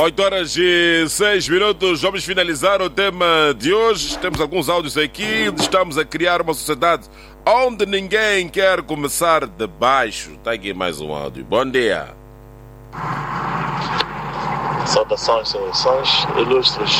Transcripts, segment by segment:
8h06. Vamos finalizar o tema de hoje. Temos alguns áudios aqui. Estamos a criar uma sociedade onde ninguém quer começar de baixo. Está aqui mais um áudio. Bom dia. Saudações, ilustres.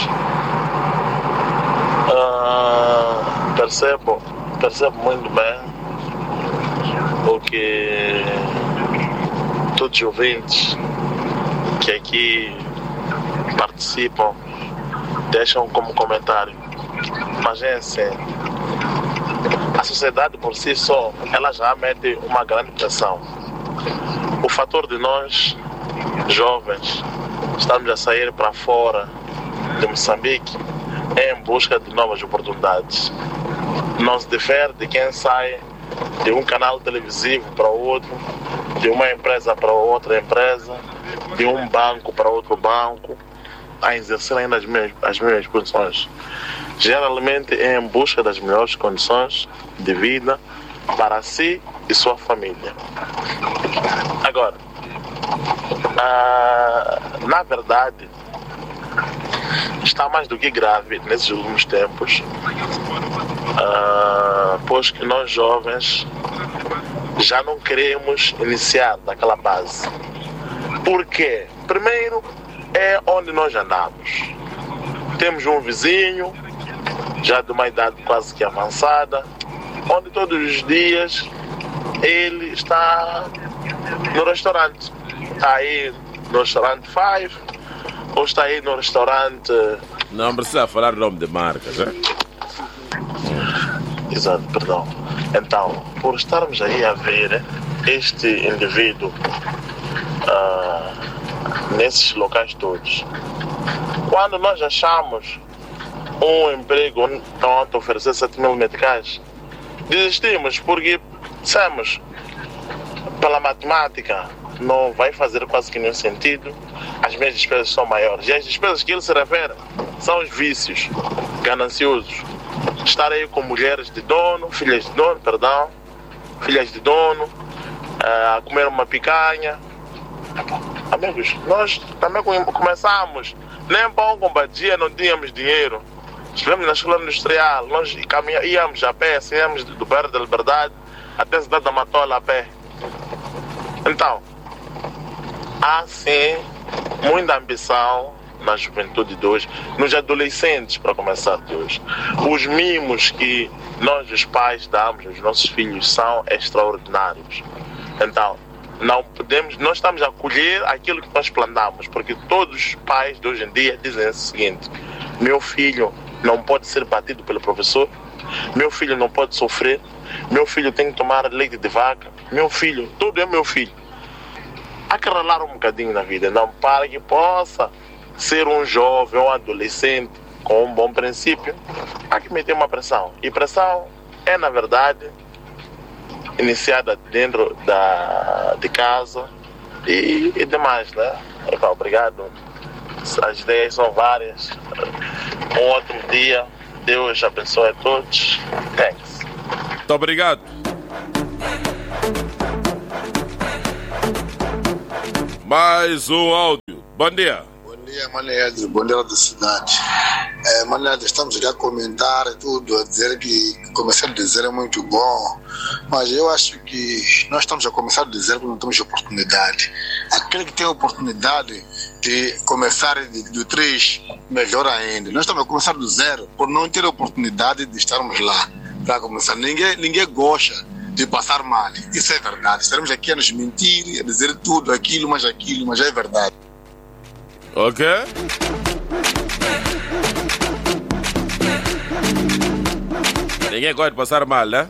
Percebo muito bem o que todos os ouvintes que aqui participam deixam como comentário. Mas é assim, a sociedade por si só, ela já mete uma grande pressão. O fator de nós, jovens, estamos a sair para fora de Moçambique em busca de novas oportunidades. Não se difere de quem sai de um canal televisivo para outro, de uma empresa para outra empresa, de um banco para outro banco, a exercer ainda as mesmas condições. Geralmente é em busca das melhores condições de vida para si e sua família. Agora, na verdade, está mais do que grave nesses últimos tempos, pois que nós jovens já não queremos iniciar daquela base. Por quê? Primeiro, é onde nós andamos. Temos um vizinho, já de uma idade quase que avançada, onde todos os dias ele está no restaurante. Está aí no restaurante Five, ou está aí no restaurante... Não precisa falar o nome de marcas, né? Exato, perdão. Então, por estarmos aí a ver este indivíduo nesses locais todos, quando nós achamos um emprego onde estão a oferecer 7.000 meticais, desistimos porque dissemos, pela matemática não vai fazer quase que nenhum sentido, as minhas despesas são maiores, e as despesas que ele se refere são os vícios gananciosos. Estar aí com mulheres de dono, filhas de dono, a comer uma picanha. Amigos, nós também começamos, nem pão com badia não tínhamos dinheiro. Estivemos na escola industrial, nós íamos a pé, saíamos do bairro da Liberdade até a cidade da Matola a pé. Então, há sim muita ambição na juventude de hoje, nos adolescentes, para começar de hoje. Os mimos que nós, os pais, damos aos nossos filhos são extraordinários. Então, não estamos a colher aquilo que nós plantamos, porque todos os pais de hoje em dia dizem o seguinte: meu filho não pode ser batido pelo professor, meu filho não pode sofrer, meu filho tem que tomar leite de vaca, meu filho, tudo é meu filho. Há que ralar um bocadinho na vida, não, para que possa ser um jovem ou um adolescente com um bom princípio, há que meter uma pressão. E pressão é, na verdade, iniciada dentro de casa e demais, né? Obrigado. As ideias são várias. Um ótimo dia. Deus abençoe a todos. Thanks. Muito obrigado. Mais um áudio. Bom dia. Bom dia, Maneiro. Bom dia da cidade. Maneiro, estamos aqui a comentar tudo, a dizer que começar a dizer é muito bom, mas eu acho que nós estamos a começar a dizer que não temos oportunidade. Aquele que tem oportunidade de começar do 3, melhor ainda. Nós estamos a começar do 0 por não ter a oportunidade de estarmos lá para começar. Ninguém gosta de passar mal. Isso é verdade. Estaremos aqui a nos mentir, a dizer tudo, aquilo, mas é verdade. Ok? Ninguém gosta de passar mal, né?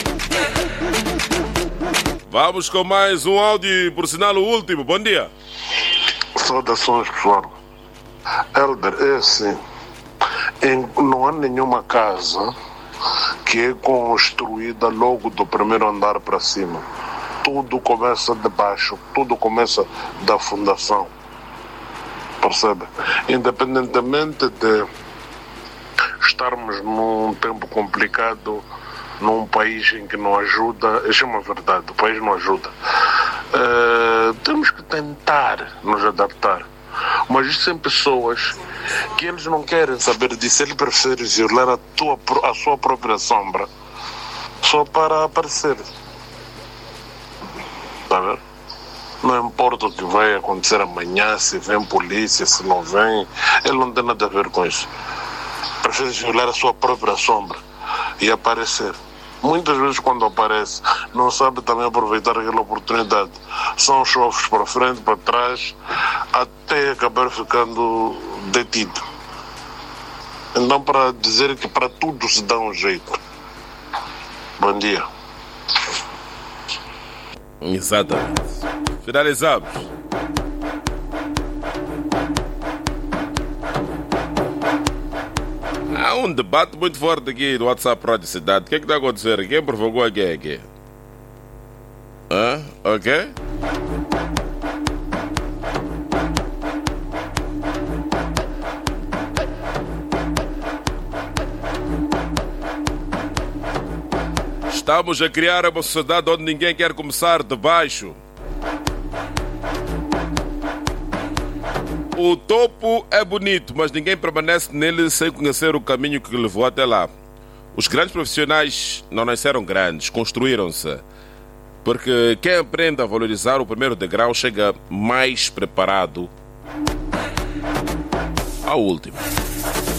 Vamos com mais um áudio, por sinal o último. Bom dia. Saudações, pessoal. Elder, é assim. Não há nenhuma casa que é construída logo do primeiro andar para cima. Tudo começa de baixo, tudo começa da fundação. Percebe? Independentemente de estarmos num tempo complicado, num país em que não ajuda, isso é uma verdade, o país não ajuda. Temos que tentar nos adaptar. Mas existem pessoas que eles não querem saber disso, eles preferem violar a sua própria sombra só para aparecer. Está a ver? Não importa o que vai acontecer amanhã, se vem polícia, se não vem, ele não tem nada a ver com isso. Prefere violar a sua própria sombra e aparecer. Muitas vezes quando aparece, não sabe também aproveitar aquela oportunidade. São chofres para frente, para trás, até acabar ficando detido. Então, para dizer que para tudo se dá um jeito. Bom dia. Exatamente. Finalizamos. Há um debate muito forte aqui no WhatsApp Rádio Cidade. O que é que está a acontecer? Quem provocou quem aqui? Ok? Estamos a criar uma sociedade onde ninguém quer começar de baixo. O topo é bonito, mas ninguém permanece nele sem conhecer o caminho que levou até lá. Os grandes profissionais não nasceram grandes, construíram-se. Porque quem aprende a valorizar o primeiro degrau chega mais preparado ao último.